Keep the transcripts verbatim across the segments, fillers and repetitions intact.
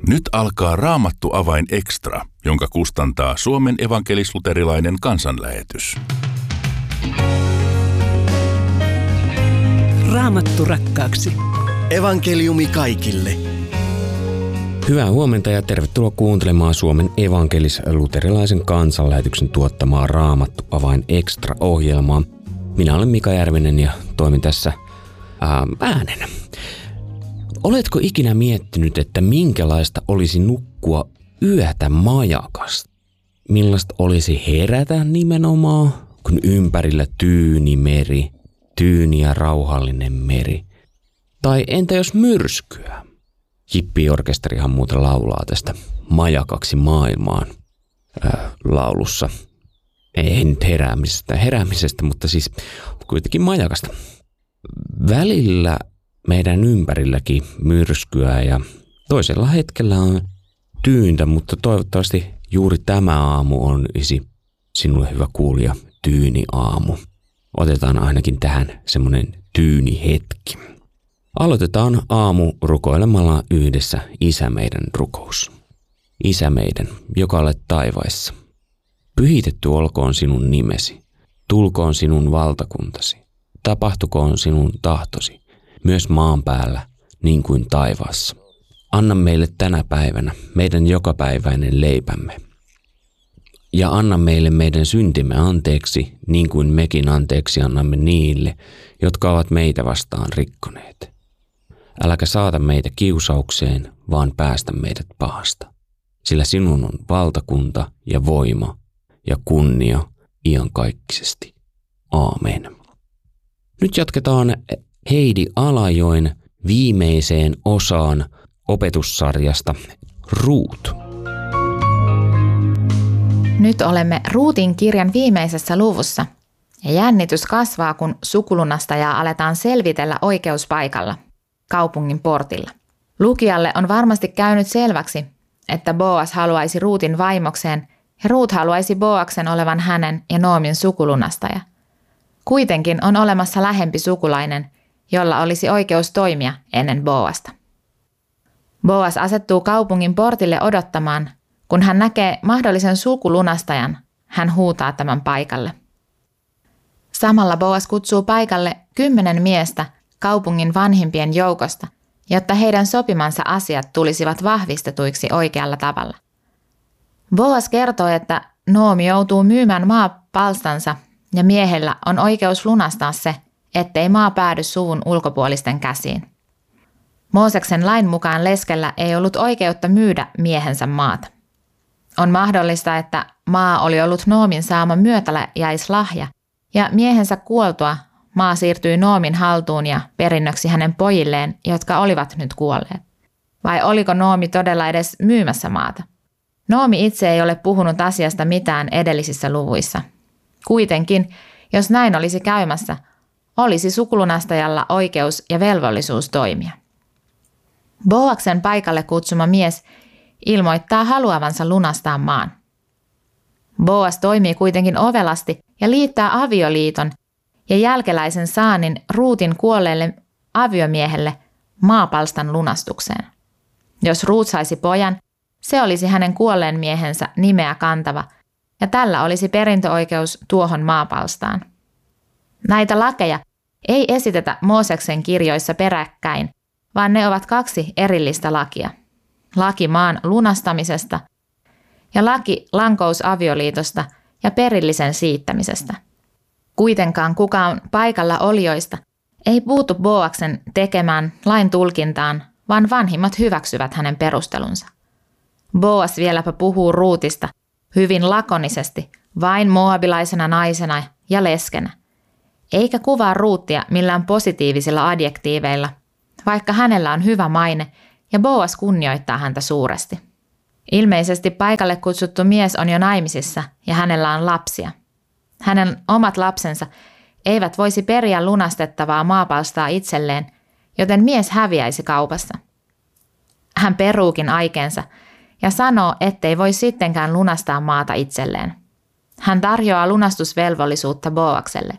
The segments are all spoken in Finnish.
Nyt alkaa Raamattu avain extra, jonka kustantaa Suomen evankelis-luterilainen kansanlähetys. Raamattu rakkaaksi. Evankeliumi kaikille. Hyvää huomenta ja tervetuloa kuuntelemaan Suomen evankelis-luterilaisen kansanlähetyksen tuottamaa Raamattu avain extra-ohjelmaa. Minä olen Mika Järvinen ja toimin tässä ää, äänenä. Oletko ikinä miettinyt, että minkälaista olisi nukkua yötä majakasta? Millaista olisi herätä nimenomaan, kun ympärillä tyyni meri, tyyni ja rauhallinen meri? Tai entä jos myrskyä? Hippiorkesterihan muuten laulaa tästä Majakaksi maailmaan ää, laulussa. Ei nyt heräämisestä, heräämisestä, mutta siis kuitenkin majakasta. Välillä meidän ympärilläkin myrskyä ja toisella hetkellä on tyyntä, mutta toivottavasti juuri tämä aamu on isi sinulle hyvä kuulija tyyni aamu. Otetaan ainakin tähän semmoinen tyyni hetki. Aloitetaan aamu rukoilemalla yhdessä Isä meidän rukous. Isä meidän, joka olet taivaissa. Pyhitetty olkoon sinun nimesi, tulkoon sinun valtakuntasi, tapahtukoon sinun tahtosi. Myös maan päällä, niin kuin taivaassa. Anna meille tänä päivänä meidän jokapäiväinen leipämme. Ja anna meille meidän syntimme anteeksi, niin kuin mekin anteeksi annamme niille, jotka ovat meitä vastaan rikkoneet. Äläkä saata meitä kiusaukseen, vaan päästä meidät pahasta. Sillä sinun on valtakunta ja voima ja kunnia iankaikkisesti. Aamen. Nyt jatketaan Heidi Alajoen viimeiseen osaan opetussarjasta Ruut. Nyt olemme Ruutin kirjan viimeisessä luvussa ja jännitys kasvaa, kun sukulunastajaa aletaan selvitellä oikeuspaikalla, kaupungin portilla. Lukijalle on varmasti käynyt selväksi, että Boas haluaisi Ruutin vaimokseen ja Ruut haluaisi Boaksen olevan hänen ja Noomin sukulunastaja. Kuitenkin on olemassa lähempi sukulainen, jolla olisi oikeus toimia ennen Boasta. Boas asettuu kaupungin portille odottamaan, kun hän näkee mahdollisen sukulunastajan, hän huutaa tämän paikalle. Samalla Boas kutsuu paikalle kymmenen miestä kaupungin vanhimpien joukosta, jotta heidän sopimansa asiat tulisivat vahvistetuiksi oikealla tavalla. Boas kertoo, että Noomi joutuu myymään maapalstansa ja miehellä on oikeus lunastaa se, ettei maa päädy suvun ulkopuolisten käsiin. Mooseksen lain mukaan leskellä ei ollut oikeutta myydä miehensä maata. On mahdollista, että maa oli ollut Noomin saama myötäläjäislahja ja miehensä kuoltua maa siirtyi Noomin haltuun ja perinnöksi hänen pojilleen, jotka olivat nyt kuolleet. Vai oliko Noomi todella edes myymässä maata? Noomi itse ei ole puhunut asiasta mitään edellisissä luvuissa. Kuitenkin, jos näin olisi käymässä, olisi sukulunastajalla oikeus ja velvollisuus toimia. Boaksen paikalle kutsuma mies ilmoittaa haluavansa lunastaa maan. Boas toimii kuitenkin ovelasti ja liittää avioliiton ja jälkeläisen saannin Ruutin kuolleelle aviomiehelle maapalstan lunastukseen. Jos Ruut saisi pojan, se olisi hänen kuolleen miehensä nimeä kantava ja tällä olisi perintöoikeus tuohon maapalstaan. Näitä lakeja ei esitetä Mooseksen kirjoissa peräkkäin, vaan ne ovat kaksi erillistä lakia. Laki maan lunastamisesta ja laki lankousavioliitosta ja perillisen siittämisestä. Kuitenkaan kukaan paikalla olijoista ei puutu Boaksen tekemään lain tulkintaan, vaan vanhimmat hyväksyvät hänen perustelunsa. Boas vieläpä puhuu Ruutista hyvin lakonisesti, vain moabilaisena naisena ja leskenä, eikä kuvaa Ruuttia millään positiivisilla adjektiiveilla, vaikka hänellä on hyvä maine ja Boas kunnioittaa häntä suuresti. Ilmeisesti paikalle kutsuttu mies on jo naimisissa ja hänellä on lapsia. Hänen omat lapsensa eivät voisi periä lunastettavaa maapalstaa itselleen, joten mies häviäisi kaupassa. Hän peruukin aikeensa ja sanoo, ettei voi sittenkään lunastaa maata itselleen. Hän tarjoaa lunastusvelvollisuutta Boakselle.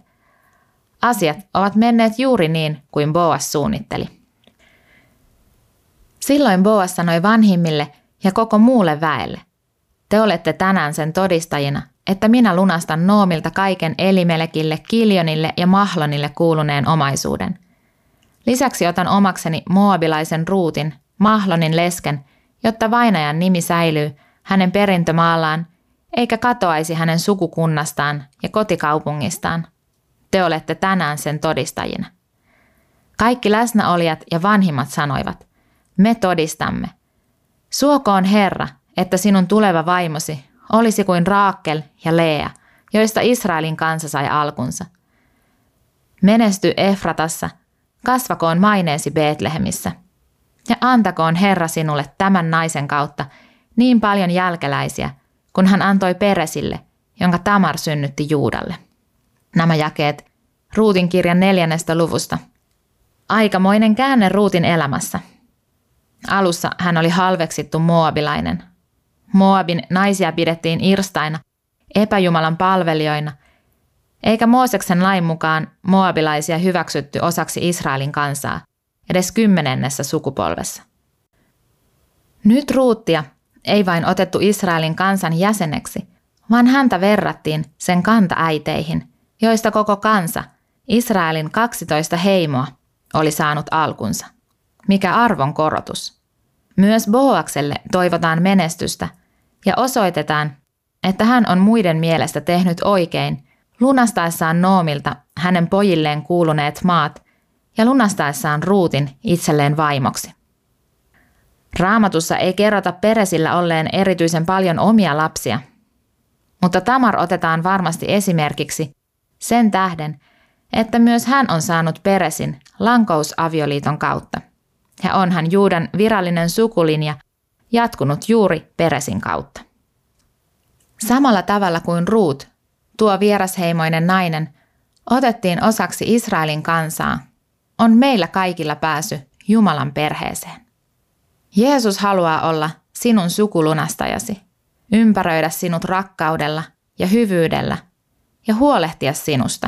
Asiat ovat menneet juuri niin kuin Boas suunnitteli. Silloin Boas sanoi vanhimmille ja koko muulle väelle: te olette tänään sen todistajina, että minä lunastan Noomilta kaiken Elimelekille, Kiljonille ja Mahlonille kuuluneen omaisuuden. Lisäksi otan omakseni moabilaisen Ruutin, Mahlonin lesken, jotta vainajan nimi säilyy hänen perintömaallaan, eikä katoaisi hänen sukukunnastaan ja kotikaupungistaan. Te olette tänään sen todistajina. Kaikki läsnäolijat ja vanhimmat sanoivat: me todistamme. Suokoon Herra, että sinun tuleva vaimosi olisi kuin Raakel ja Lea, joista Israelin kansa sai alkunsa. Menesty Efratassa, kasvakoon maineesi Betlehemissä, ja antakoon Herra sinulle tämän naisen kautta niin paljon jälkeläisiä, kun hän antoi Peresille, jonka Tamar synnytti Juudalle. Nämä jakeet Ruutin kirjan neljännestä luvusta. Aikamoinen käänne Ruutin elämässä. Alussa hän oli halveksittu moabilainen. Moabin naisia pidettiin irstaina, epäjumalan palvelijoina, eikä Mooseksen lain mukaan moabilaisia hyväksytty osaksi Israelin kansaa, edes kymmenennessä sukupolvessa. Nyt Ruuttia ei vain otettu Israelin kansan jäseneksi, vaan häntä verrattiin sen kantaäiteihin, joista koko kansa, Israelin kaksitoista heimoa, oli saanut alkunsa. Mikä arvon korotus. Myös Boakselle toivotaan menestystä ja osoitetaan, että hän on muiden mielestä tehnyt oikein lunastaessaan Noomilta hänen pojilleen kuuluneet maat ja lunastaessaan Ruutin itselleen vaimoksi. Raamatussa ei kerrota Peresillä olleen erityisen paljon omia lapsia, mutta Tamar otetaan varmasti esimerkiksi sen tähden, että myös hän on saanut Peresin lankousavioliiton kautta, ja onhan Juudan virallinen sukulinja jatkunut juuri Peresin kautta. Samalla tavalla kuin Ruut, tuo vierasheimoinen nainen, otettiin osaksi Israelin kansaa, on meillä kaikilla pääsy Jumalan perheeseen. Jeesus haluaa olla sinun sukulunastajasi, ympäröidä sinut rakkaudella ja hyvyydellä ja huolehtia sinusta.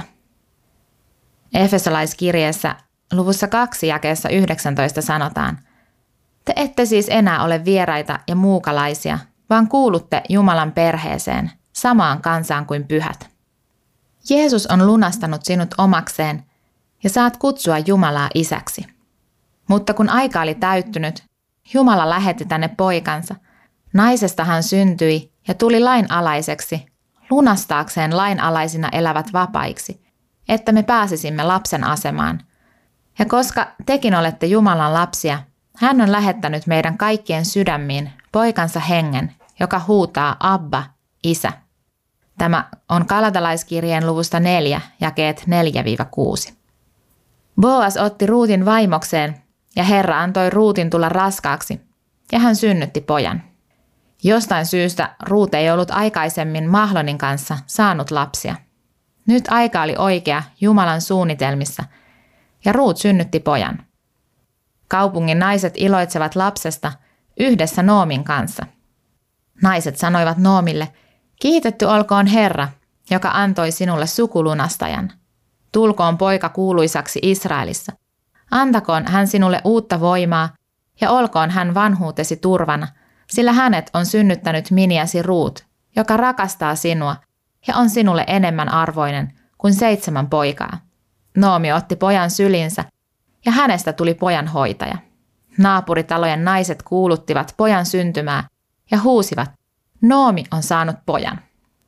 Efesolaiskirjeessä luvussa kaksi jakeessa yhdeksäntoista sanotaan: te ette siis enää ole vieraita ja muukalaisia, vaan kuulutte Jumalan perheeseen, samaan kansaan kuin pyhät. Jeesus on lunastanut sinut omakseen ja saat kutsua Jumalaa isäksi. Mutta kun aika oli täyttynyt, Jumala lähetti tänne poikansa. Naisesta hän syntyi ja tuli lainalaiseksi, lunastaakseen lainalaisina elävät vapaiksi, että me pääsisimme lapsen asemaan. Ja koska tekin olette Jumalan lapsia, hän on lähettänyt meidän kaikkien sydämiin poikansa hengen, joka huutaa Abba, isä. Tämä on Galatalaiskirjeen luvusta neljä, jakeet neljä kuusi. Boas otti Ruutin vaimokseen, ja Herra antoi Ruutin tulla raskaaksi, ja hän synnytti pojan. Jostain syystä Ruut ei ollut aikaisemmin Mahlonin kanssa saanut lapsia. Nyt aika oli oikea Jumalan suunnitelmissa, ja Ruut synnytti pojan. Kaupungin naiset iloitsevat lapsesta yhdessä Noomin kanssa. Naiset sanoivat Noomille: kiitetty olkoon Herra, joka antoi sinulle sukulunastajan. Tulkoon poika kuuluisaksi Israelissa. Antakoon hän sinulle uutta voimaa, ja olkoon hän vanhuutesi turvana, sillä hänet on synnyttänyt miniäsi Ruut, joka rakastaa sinua ja on sinulle enemmän arvoinen kuin seitsemän poikaa. Noomi otti pojan sylinsä, ja hänestä tuli pojan hoitaja. Naapuritalojen naiset kuuluttivat pojan syntymää ja huusivat: Noomi on saanut pojan.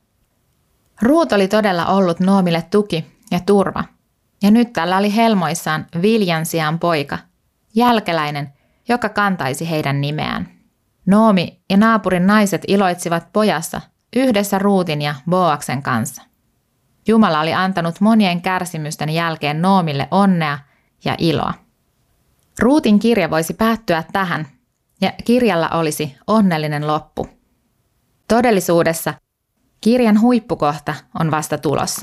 Ruut oli todella ollut Noomille tuki ja turva, ja nyt tällä oli helmoissaan viljan sijaan poika, jälkeläinen, joka kantaisi heidän nimeään. Noomi ja naapurin naiset iloitsivat pojassa yhdessä Ruutin ja Boaksen kanssa. Jumala oli antanut monien kärsimysten jälkeen Noomille onnea ja iloa. Ruutin kirja voisi päättyä tähän, ja kirjalla olisi onnellinen loppu. Todellisuudessa kirjan huippukohta on vasta tulossa.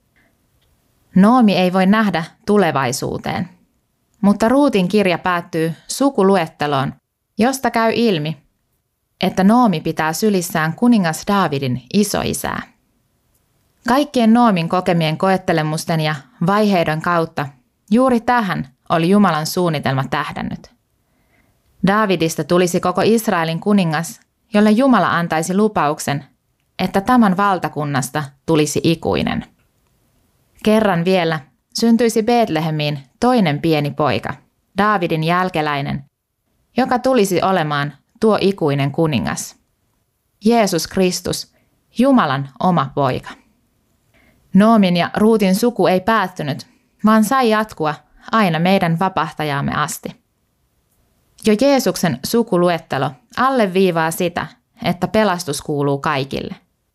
Noomi ei voi nähdä tulevaisuuteen, mutta Ruutin kirja päättyy sukuluetteloon, josta käy ilmi, että Noomi pitää sylissään kuningas Daavidin isoisää. Kaikkien Noomin kokemien koettelemusten ja vaiheiden kautta juuri tähän oli Jumalan suunnitelma tähdännyt. Daavidista tulisi koko Israelin kuningas, jolle Jumala antaisi lupauksen, että tämän valtakunnasta tulisi ikuinen. Kerran vielä syntyisi Betlehemiin toinen pieni poika, Daavidin jälkeläinen, joka tulisi olemaan tuo ikuinen kuningas. Jeesus Kristus, Jumalan oma poika. Noomin ja Ruutin suku ei päättynyt, vaan sai jatkua aina meidän vapahtajaamme asti. Jo Jeesuksen sukuluettelo alleviivaa sitä, että pelastus kuuluu kaikille.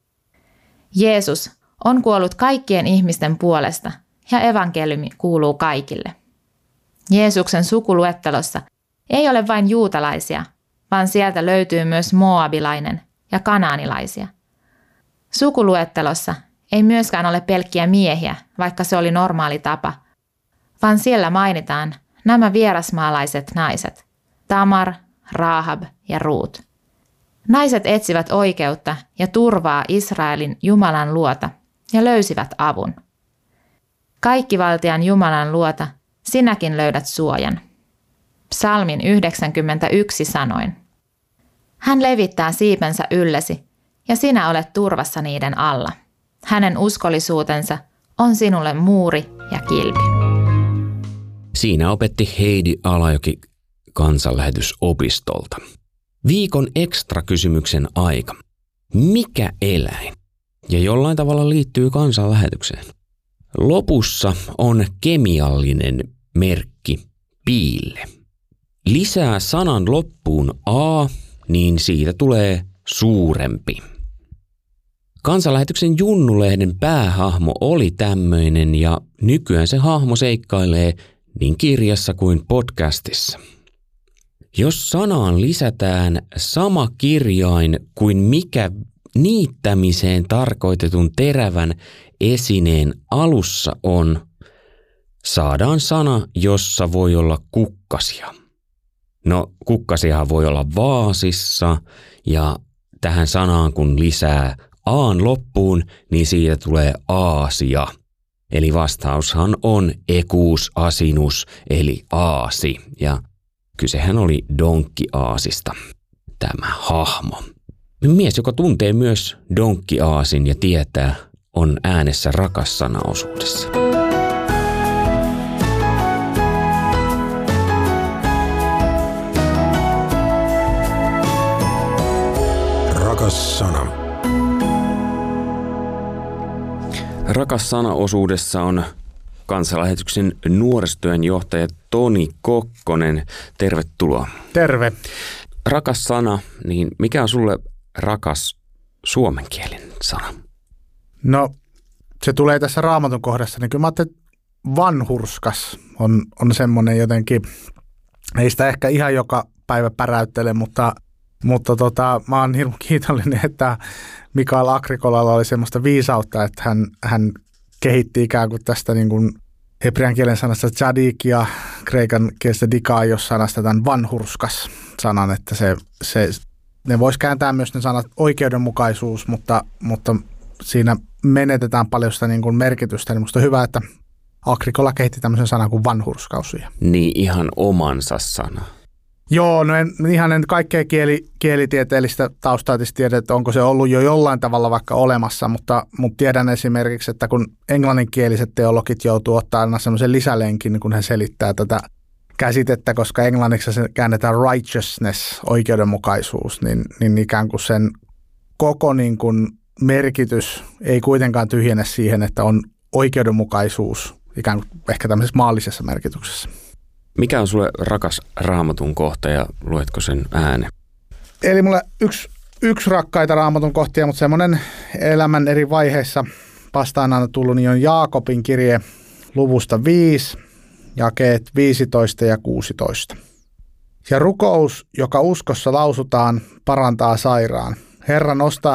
Jeesus on kuollut kaikkien ihmisten puolesta ja evankeliumi kuuluu kaikille. Jeesuksen sukuluettelossa ei ole vain juutalaisia, vaan sieltä löytyy myös moabilainen ja kanaanilaisia. Sukuluettelossa ei myöskään ole pelkkiä miehiä, vaikka se oli normaali tapa, vaan siellä mainitaan nämä vierasmaalaiset naiset, Tamar, Rahab ja Ruut. Naiset etsivät oikeutta ja turvaa Israelin Jumalan luota ja löysivät avun. Kaikkivaltian Jumalan luota, sinäkin löydät suojan. Psalmin yhdeksänkymmentäyksi sanoin. Hän levittää siipensä yllesi, ja sinä olet turvassa niiden alla. Hänen uskollisuutensa on sinulle muuri ja kilpi. Siinä opetti Heidi Alajoki kansanlähetysopistolta. Viikon ekstra-kysymyksen aika. Mikä eläin? Ja jollain tavalla liittyy kansanlähetykseen. Lopussa on kemiallinen merkki piille. Lisää sanan loppuun a, niin siitä tulee suurempi. Kansanlähetyksen Junnu-lehden päähahmo oli tämmöinen ja nykyään se hahmo seikkailee niin kirjassa kuin podcastissa. Jos sanaan lisätään sama kirjain kuin mikä niittämiseen tarkoitetun terävän esineen alussa on, saadaan sana, jossa voi olla kukkasia. No, kukkasiahan voi olla vaasissa ja tähän sanaan kun lisää aan loppuun, niin siitä tulee aasia. Eli vastaushan on ekuus asinus eli aasi ja kysehän oli donkkiaasista, tämä hahmo. Mies, joka tuntee myös donkkiaasin ja tietää, on äänessä rakas sana-osuudessa. Rakas sana. Rakas sana-osuudessa on kansanlähetyksen nuorisotyön johtaja Toni Kokkonen. Tervetuloa. Terve. Rakas sana, niin mikä on sulle rakas suomenkielinen sana? No, se tulee tässä Raamatun kohdassa, niin kyllä mä ajattelin, että vanhurskas on, on semmoinen jotenkin, ei sitä ehkä ihan joka päivä päräyttele, mutta, mutta tota, mä oon hirveän kiitollinen, että Mikael Agricolalla oli semmoista viisautta, että hän, hän kehitti ikään kuin tästä niin kuin hebrean kielen sanasta tzadik ja kreikan kielestä dikaios sanasta tämän vanhurskas sanan, että se, se, ne vois kääntää myös ne sanat oikeudenmukaisuus, mutta, mutta siinä menetetään paljon sitä niin kuin merkitystä, niin musta on hyvä, että Agricola kehitti tämmöisen sanan kuin vanhurskaus. Niin ihan omansa sana. Joo, no en, ihan en kaikkea kieli, kielitieteellistä taustaa tiedä, että onko se ollut jo jollain tavalla vaikka olemassa, mutta, mutta tiedän esimerkiksi, että kun englanninkieliset teologit joutuu ottaa aina semmoisen lisälenkin, kun he selittää tätä käsitettä, koska englanniksi se käännetään righteousness, oikeudenmukaisuus, niin, niin ikään kuin sen koko niin kuin merkitys ei kuitenkaan tyhjene siihen, että on oikeudenmukaisuus ikään kuin ehkä tämmöisessä maallisessa merkityksessä. Mikä on sulle rakas Raamatun kohta ja luetko sen äänen? Eli mulle yksi, yksi rakkaita Raamatun kohtia, mutta semmoinen elämän eri vaiheissa vastaan aina tullut, niin on Jaakobin kirje luvusta viisi, jakeet viisitoista ja kuusitoista. Ja rukous, joka uskossa lausutaan, parantaa sairaan. Herra nostaa